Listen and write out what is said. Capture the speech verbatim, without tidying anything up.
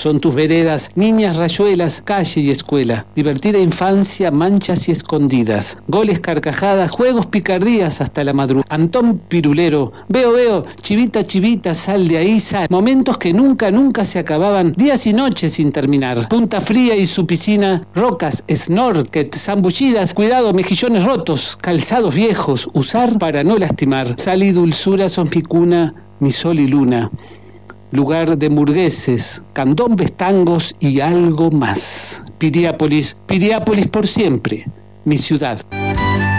son tus veredas, niñas rayuelas, calle y escuela, divertida infancia, manchas y escondidas, goles, carcajadas, juegos, picardías hasta la madrugada. Antón Pirulero, veo, veo, chivita, chivita, sal de ahí, sal. Momentos que nunca, nunca se acababan, días y noches sin terminar. Punta Fría y su piscina, rocas, snorket, zambullidas, cuidado, mejillones rotos, calzados viejos, usar para no lastimar. Sal y dulzura son mi cuna, mi sol y luna. Lugar de burgueses, candombes, tangos y algo más. Piriápolis, Piriápolis por siempre, mi ciudad.